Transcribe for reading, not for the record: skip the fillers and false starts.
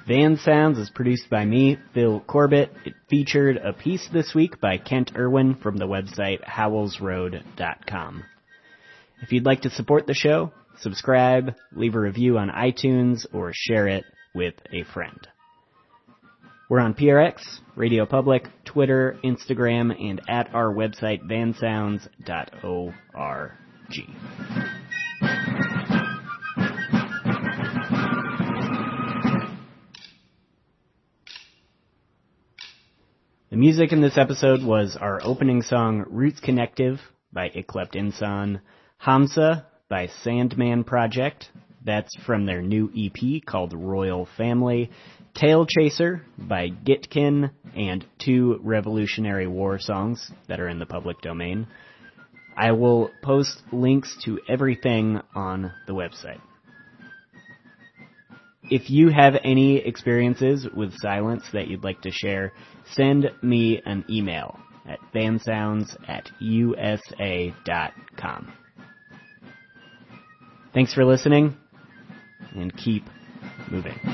Van Sounds is produced by me, Phil Corbett. It featured a piece this week by Kent Irwin from the website howellsroad.com. If you'd like to support the show, subscribe, leave a review on iTunes, or share it with a friend. We're on PRX, Radio Public, Twitter, Instagram, and at our website, vansounds.org. The music in this episode was our opening song, Roots Connective, by Iklept Insan, Hamza, by Sandman Project, that's from their new EP called Royal Family, Tail Chaser, by Gitkin, and 2 Revolutionary War songs that are in the public domain. I will post links to everything on the website. If you have any experiences with silence that you'd like to share, send me an email at vansounds@usa.com. Thanks for listening, and keep moving.